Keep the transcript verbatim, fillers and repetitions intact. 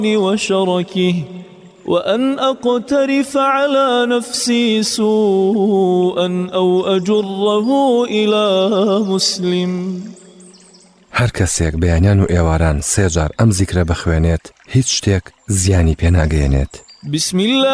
وشركه وأن أقترف على نفسي سوءا أو أجره إلى مسلم. هەر کەسێک بەیانیان و ئێواران سێ جار ئەم زیکرە بخوێنێت هیچ شتێک زیانی پێ ناگەیەنێت. بسم الله